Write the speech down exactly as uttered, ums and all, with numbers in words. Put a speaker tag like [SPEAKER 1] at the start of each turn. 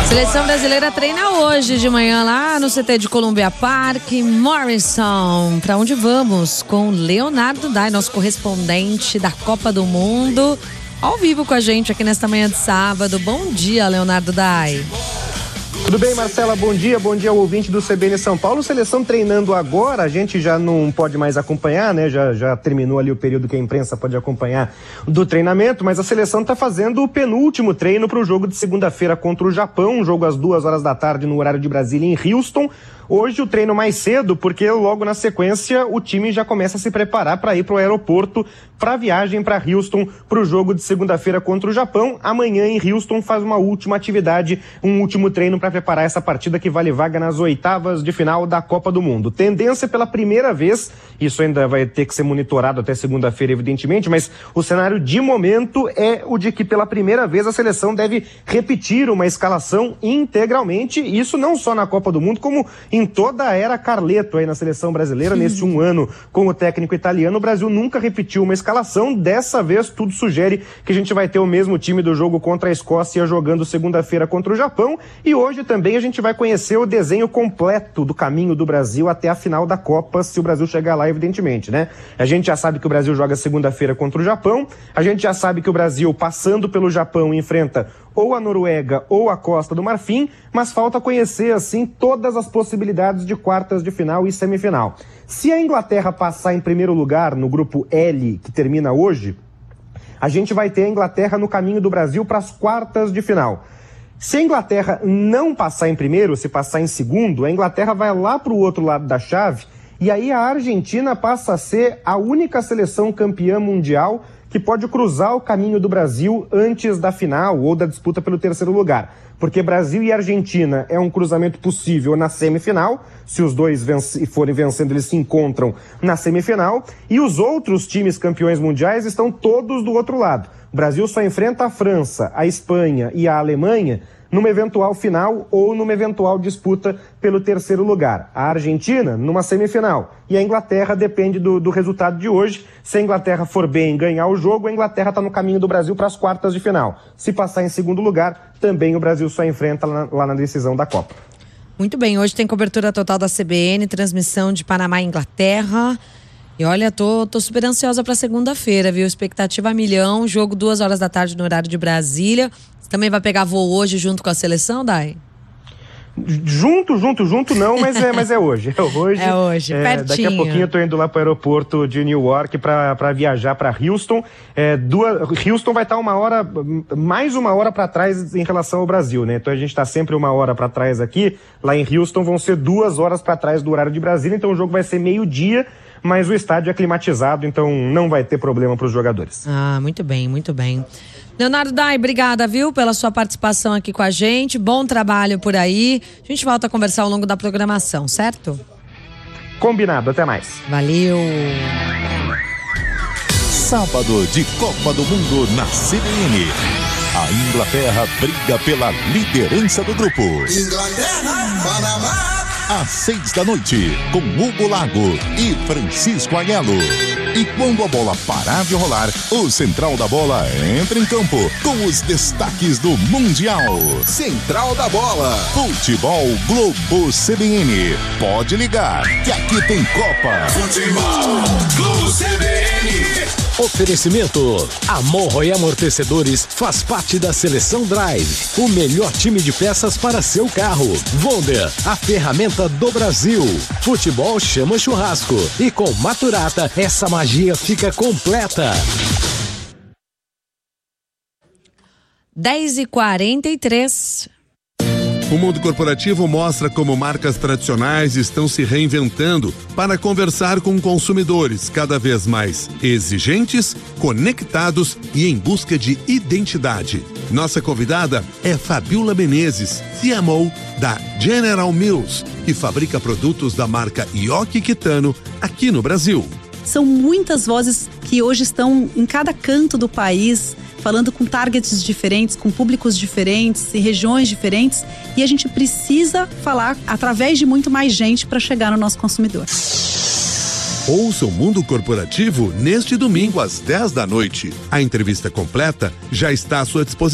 [SPEAKER 1] Seleção brasileira treina hoje de manhã lá no C T de Columbia Park, Morrison. Para onde vamos? Com Leonardo Dai, nosso correspondente da Copa do Mundo, ao vivo com a gente aqui nesta manhã de sábado. Bom dia, Leonardo Dai.
[SPEAKER 2] Tudo bem, Marcela? Bom dia, bom dia ao ouvinte do C B N São Paulo. Seleção treinando agora, a gente já não pode mais acompanhar, né? Já, já terminou ali o período que a imprensa pode acompanhar do treinamento, mas a seleção está fazendo o penúltimo treino para o jogo de segunda-feira contra o Japão, um jogo às duas horas da tarde no horário de Brasília, em Houston. Hoje o treino mais cedo, porque logo na sequência o time já começa a se preparar para ir para o aeroporto para a viagem para Houston para o jogo de segunda-feira contra o Japão. Amanhã em Houston faz uma última atividade, um último treino para preparar essa partida que vale vaga nas oitavas de final da Copa do Mundo. Tendência pela primeira vez, isso ainda vai ter que ser monitorado até segunda-feira, evidentemente, mas o cenário de momento é o de que pela primeira vez a seleção deve repetir uma escalação integralmente, isso não só na Copa do Mundo, como em toda a era Carleto aí na seleção brasileira. Sim. Nesse um ano com o técnico italiano, o Brasil nunca repetiu uma escalação. Dessa vez tudo sugere que a gente vai ter o mesmo time do jogo contra a Escócia jogando segunda-feira contra o Japão, e hoje também a gente vai conhecer o desenho completo do caminho do Brasil até a final da Copa, se o Brasil chegar lá, evidentemente, né? A gente já sabe que o Brasil joga segunda-feira contra o Japão, a gente já sabe que o Brasil, passando pelo Japão, enfrenta ou a Noruega ou a Costa do Marfim, mas falta conhecer, assim, todas as possibilidades de quartas de final e semifinal. Se a Inglaterra passar em primeiro lugar no grupo L, que termina hoje, a gente vai ter a Inglaterra no caminho do Brasil para as quartas de final. Se a Inglaterra não passar em primeiro, se passar em segundo, a Inglaterra vai lá para o outro lado da chave, e aí a Argentina passa a ser a única seleção campeã mundial que pode cruzar o caminho do Brasil antes da final ou da disputa pelo terceiro lugar. Porque Brasil e Argentina é um cruzamento possível na semifinal, se os dois venc- forem vencendo, eles se encontram na semifinal, e os outros times campeões mundiais estão todos do outro lado. O Brasil só enfrenta a França, a Espanha e a Alemanha numa eventual final ou numa eventual disputa pelo terceiro lugar. A Argentina numa semifinal, e a Inglaterra depende do, do resultado de hoje. Se a Inglaterra for bem em ganhar o jogo, a Inglaterra está no caminho do Brasil para as quartas de final. Se passar em segundo lugar, também o Brasil só enfrenta lá, lá na decisão da Copa.
[SPEAKER 1] Muito bem, hoje tem cobertura total da C B N, transmissão de Panamá e Inglaterra. E olha, tô, tô super ansiosa para segunda-feira, viu? Expectativa a milhão, jogo duas horas da tarde no horário de Brasília. Você também vai pegar voo hoje junto com a seleção, Dai?
[SPEAKER 2] Junto, junto, junto não, mas é, mas é hoje. É hoje,
[SPEAKER 1] é hoje,
[SPEAKER 2] é,
[SPEAKER 1] pertinho.
[SPEAKER 2] Daqui a pouquinho eu tô indo lá para o aeroporto de New York para viajar para Houston. É, duas, Houston vai estar uma hora, mais uma hora para trás em relação ao Brasil, né? Então a gente está sempre uma hora para trás aqui. Lá em Houston vão ser duas horas para trás do horário de Brasília, então o jogo vai ser meio-dia, mas o estádio é climatizado, então não vai ter problema para os jogadores.
[SPEAKER 1] Ah, muito bem, muito bem. Leonardo Dai, obrigada, viu, pela sua participação aqui com a gente. Bom trabalho por aí. A gente volta a conversar ao longo da programação, certo?
[SPEAKER 2] Combinado, até mais.
[SPEAKER 1] Valeu.
[SPEAKER 3] Sábado de Copa do Mundo na C B N. A Inglaterra briga pela liderança do grupo.
[SPEAKER 4] Inglaterra, Panamá.
[SPEAKER 3] Às seis da noite, com Hugo Lago e Francisco Aiello. E quando a bola parar de rolar, o Central da Bola entra em campo com os destaques do Mundial.
[SPEAKER 4] Central da Bola.
[SPEAKER 3] Futebol Globo C B N. Pode ligar, que aqui tem Copa.
[SPEAKER 4] Futebol Globo C B N.
[SPEAKER 5] Oferecimento: Amorro e Amortecedores faz parte da Seleção Drive, o melhor time de peças para seu carro. Wonder, a ferramenta do Brasil. Futebol chama churrasco, e com Maturata essa magia fica completa.
[SPEAKER 1] dez e quarenta e três.
[SPEAKER 6] O mundo corporativo mostra como marcas tradicionais estão se reinventando para conversar com consumidores cada vez mais exigentes, conectados e em busca de identidade. Nossa convidada é Fabiola Menezes, C M O da General Mills, que fabrica produtos da marca Yoki Kitano aqui no Brasil.
[SPEAKER 7] São muitas vozes que hoje estão em cada canto do país, falando com targets diferentes, com públicos diferentes, em regiões diferentes, e a gente precisa falar através de muito mais gente para chegar no nosso consumidor.
[SPEAKER 6] Ouça o Mundo Corporativo neste domingo às dez da noite. A entrevista completa já está à sua disposição